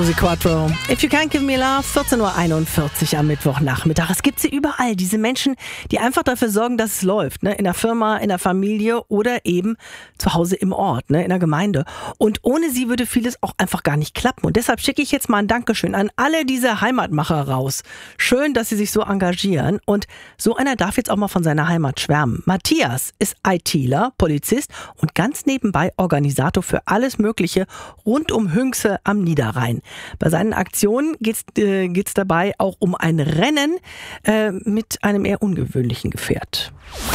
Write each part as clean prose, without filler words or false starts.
Music Quattro. If you can't give me love, 14.41 Uhr am Mittwochnachmittag. Es gibt sie überall, diese Menschen, die einfach dafür sorgen, dass es läuft. Ne? In der Firma, in der Familie oder eben zu Hause im Ort, ne? In der Gemeinde. Und ohne sie würde vieles auch einfach gar nicht klappen. Und deshalb schicke ich jetzt mal ein Dankeschön an alle diese Heimatmacher raus. Schön, dass sie sich so engagieren. Und so einer darf jetzt auch mal von seiner Heimat schwärmen. Matthias ist ITler, Polizist und ganz nebenbei Organisator für alles Mögliche rund um Hünxe am Niederrhein. Bei seinen Aktionen geht's dabei auch um ein Rennen mit einem eher ungewöhnlichen Gefährt.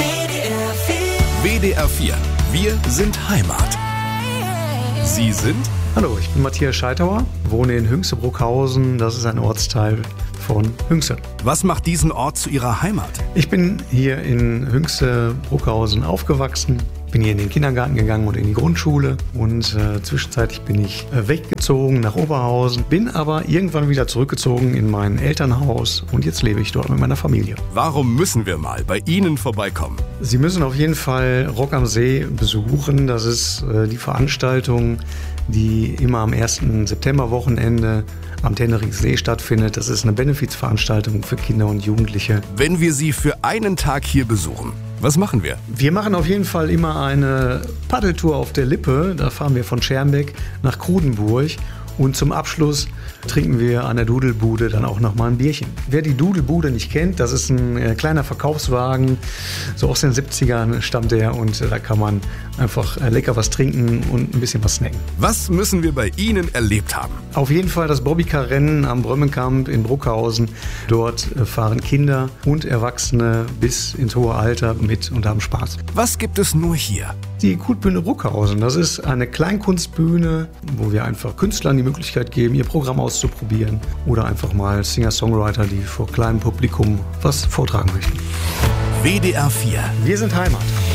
WDR 4. Wir sind Heimat. Sie sind? Hallo, ich bin Matthias Scheithauer, wohne in Hünxe-Bruckhausen. Das ist ein Ortsteil von Hünxe. Was macht diesen Ort zu Ihrer Heimat? Ich bin hier in Hünxe-Bruckhausen aufgewachsen, bin hier in den Kindergarten gegangen und in die Grundschule und zwischenzeitlich bin ich weggezogen nach Oberhausen, bin aber irgendwann wieder zurückgezogen in mein Elternhaus und jetzt lebe ich dort mit meiner Familie. Warum müssen wir mal bei Ihnen vorbeikommen? Sie müssen auf jeden Fall Rock am See besuchen. Das ist die Veranstaltung, die immer am 1. Septemberwochenende am Tenneringsee stattfindet. Das ist eine Benefizveranstaltung für Kinder und Jugendliche. Wenn wir Sie für einen Tag hier besuchen, was machen wir? Wir machen auf jeden Fall immer eine Paddeltour auf der Lippe. Da fahren wir von Schermbeck nach Krudenburg. Und zum Abschluss trinken wir an der Dudelbude dann auch nochmal ein Bierchen. Wer die Dudelbude nicht kennt, das ist ein kleiner Verkaufswagen. So aus den 70ern stammt der und da kann man einfach lecker was trinken und ein bisschen was snacken. Was müssen wir bei Ihnen erlebt haben? Auf jeden Fall das Bobbycar-Rennen am Brömmenkamp in Bruckhausen. Dort fahren Kinder und Erwachsene bis ins hohe Alter mit und haben Spaß. Was gibt es nur hier? Die Kultbühne Bruckhausen, das ist eine Kleinkunstbühne, wo wir einfach Künstlern die Möglichkeit geben, ihr Programm auszuprobieren oder einfach mal Singer-Songwriter, die vor kleinem Publikum was vortragen möchten. WDR 4. Wir sind Heimat.